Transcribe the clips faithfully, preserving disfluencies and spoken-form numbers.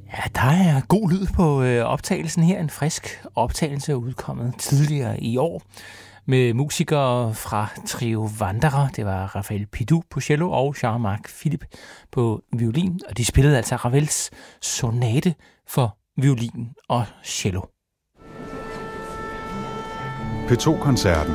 Ja, der er god lyd på øh, optagelsen her. En frisk optagelse udkommet tidligere i år med musikere fra Trio Wanderer. Det var Raphael Pidou på cello og Jean-Marc Philippe på violin. Og de spillede altså Ravels sonate for violin og cello. P to-koncerten.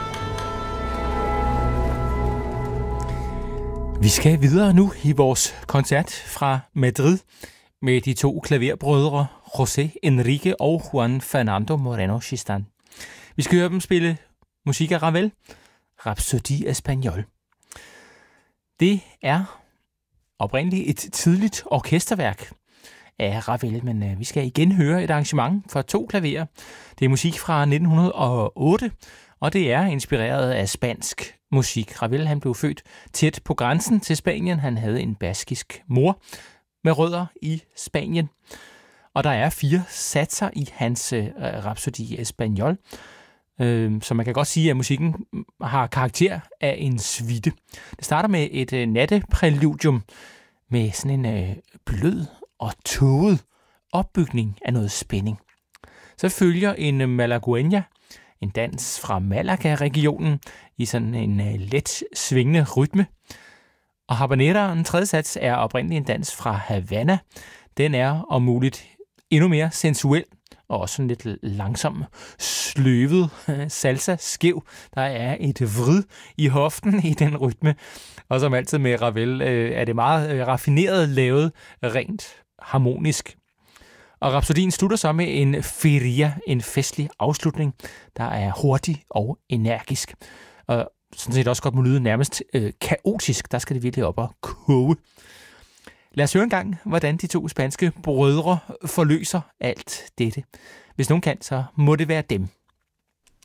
Vi skal videre nu i vores koncert fra Madrid med de to klaverbrødre José Enrique og Juan Fernando Moreno Chistan. Vi skal høre dem spille musik af Ravel, Rhapsodie Espagnole. Det er oprindeligt et tidligt orkesterværk af Ravel, men vi skal igen høre et arrangement for to klaverer. Det er musik fra nitten hundrede og otte, og det er inspireret af spansk musik. Ravel han blev født tæt på grænsen til Spanien. Han havde en baskisk mor med rødder i Spanien. Og der er fire satser i hans øh, Rhapsodie Espagnole, øh, så man kan godt sige, at musikken har karakter af en suite. Det starter med et øh, nattepræludium med sådan en øh, blød og tåget opbygning af noget spænding. Så følger en malagueña, en dans fra Malaga-regionen, i sådan en øh, let svingende rytme. Og habaneraen, tredje sats, er oprindeligt en dans fra Havana. Den er om muligt endnu mere sensuel, og også sådan lidt langsom, sløvet salsa skæv. Der er et vrid i hoften i den rytme. Og som altid med Ravel øh, er det meget øh, raffineret lavet, rent harmonisk. Og Rhapsodien slutter så med en feria, en festlig afslutning, der er hurtig og energisk. Og sådan set også godt må lyde nærmest øh, kaotisk. Der skal det virkelig op og koge. Lad os høre en gang, hvordan de to spanske brødre forløser alt dette. Hvis nogen kan, så må det være dem.